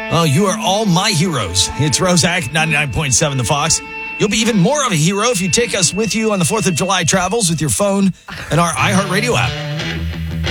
Oh, you are all my heroes. It's Roszak, 99.7 The Fox. You'll be even more of a hero if you take us with you on the 4th of July travels with your phone and our iHeartRadio app.